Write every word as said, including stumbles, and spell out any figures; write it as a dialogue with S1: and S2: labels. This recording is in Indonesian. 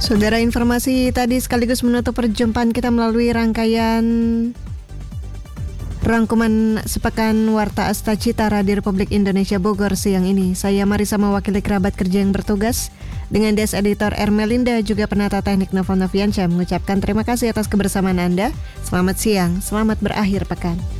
S1: Saudara, informasi tadi sekaligus menutup perjumpaan kita melalui rangkaian rangkuman sepekan Warta Asta Citara di Republik Indonesia Bogor siang ini. Saya Marisa mewakili kerabat kerja yang bertugas dengan Desk Editor Ermelinda juga penata teknik Nova Noviansyah mengucapkan terima kasih atas kebersamaan Anda. Selamat siang, selamat berakhir pekan.